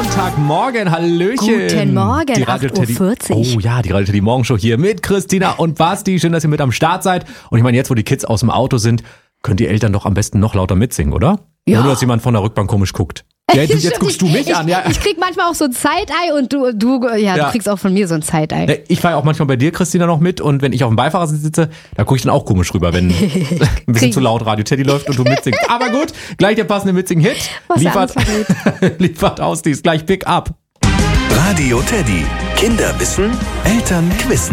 Montagmorgen, hallöchen. Guten Morgen, die Radio 8:40 Uhr. Oh ja, die Radio Teddy Morgenshow hier mit Christina und Basti. Schön, dass ihr mit am Start seid. Und ich meine, jetzt, wo die Kids aus dem Auto sind, können die Eltern doch am besten noch lauter mitsingen, oder? Ja. Ohne, dass jemand von der Rückbank komisch guckt. Ja, jetzt guckst du mich an, ja. Ich krieg manchmal auch so ein Side-Eye und du kriegst auch von mir so ein Side-Eye. Ich fahre auch manchmal bei dir, Christina, noch mit. Und wenn ich auf dem Beifahrersitz sitze, da gucke ich dann auch komisch rüber, wenn ein bisschen zu laut Radio Teddy läuft und du mitsingst. Aber gut, gleich der passende Mitsing-Hit. Liefert aus, die ist gleich Pick Up. Radio Teddy. Kinder wissen, Eltern quissen.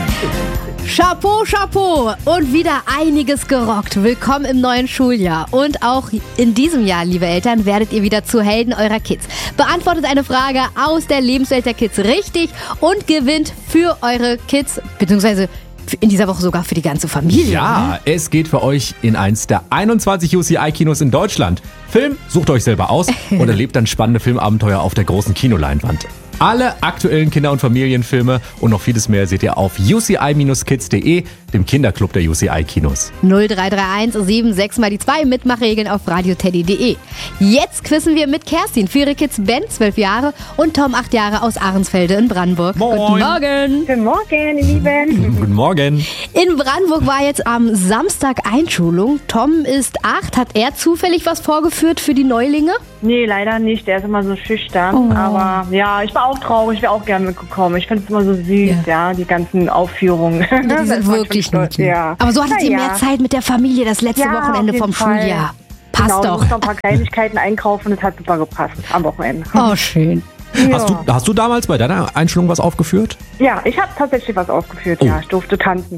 Chapeau, Chapeau und wieder einiges gerockt. Willkommen im neuen Schuljahr. Und auch in diesem Jahr, liebe Eltern, werdet ihr wieder zu Helden eurer Kids. Beantwortet eine Frage aus der Lebenswelt der Kids richtig und gewinnt für eure Kids, beziehungsweise in dieser Woche sogar für die ganze Familie. Ja, es geht für euch in eins der 21 UCI-Kinos in Deutschland. Film sucht euch selber aus und erlebt dann spannende Filmabenteuer auf der großen Kinoleinwand. Alle aktuellen Kinder- und Familienfilme und noch vieles mehr seht ihr auf uci-kids.de, dem Kinderclub der UCI-Kinos. 0331 76 mal die 2 Mitmachregeln auf radioteddy.de. Jetzt quissen wir mit Kerstin für ihre Kids Ben, 12 Jahre und Tom, 8 Jahre aus Ahrensfelde in Brandenburg. Moin. Guten Morgen. Guten Morgen, ihr Lieben. Guten Morgen. In Brandenburg war jetzt am Samstag Einschulung. Tom ist 8. Hat er zufällig was vorgeführt für die Neulinge? Nee, leider nicht. Der ist immer so schüchtern. Aber ja, ich war auch traurig. Ich wäre auch gerne mitgekommen. Ich finde es immer so süß, ja, die ganzen Aufführungen. Ja, die sind wirklich nett. Ja. Aber so hattet ihr mehr Zeit mit der Familie das letzte Wochenende vom Schuljahr. Passt genau, doch. Ich musste noch ein paar Kleinigkeiten einkaufen. Das hat super gepasst am Wochenende. Oh, schön. Ja. Hast du damals bei deiner Einschulung was aufgeführt? Ja, ich habe tatsächlich was aufgeführt. Ja, ich durfte tanzen.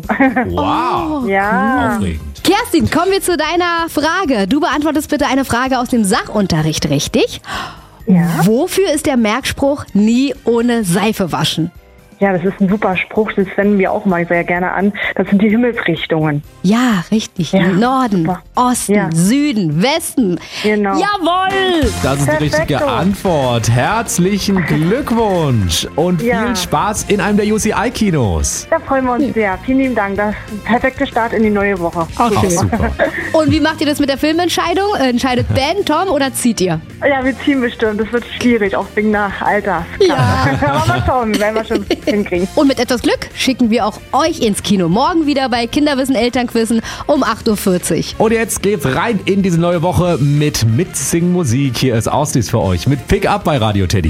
Wow. Ja. Aufregend. Kerstin, kommen wir zu deiner Frage. Du beantwortest bitte eine Frage aus dem Sachunterricht, richtig? Ja. Wofür ist der Merkspruch nie ohne Seife waschen? Ja, das ist ein super Spruch. Das wenden wir auch mal sehr gerne an. Das sind die Himmelsrichtungen. Ja, richtig. Ja, Norden, super. Osten, Ja. Süden, Westen. Genau. Jawohl! Das ist die richtige Perfekto. Antwort. Herzlichen Glückwunsch und Ja. viel Spaß in einem der UCI-Kinos. Da freuen wir uns sehr. Vielen lieben Dank. Das ist ein perfekter Start in die neue Woche. Ach, super. Und wie macht ihr das mit der Filmentscheidung? Entscheidet Ben, Tom oder zieht ihr? Ja, wir ziehen bestimmt. Das wird schwierig, auch wegen der Alters. Ja. Aber mal schauen, werden wir schon hinkriegen. Und mit etwas Glück schicken wir auch euch ins Kino. Morgen wieder bei Kinderwissen Elternquissen um 8:40 Uhr. Und jetzt geht's rein in diese neue Woche mit Mitsing Musik. Hier ist Ausdies für euch mit Pick Up bei Radio Teddy.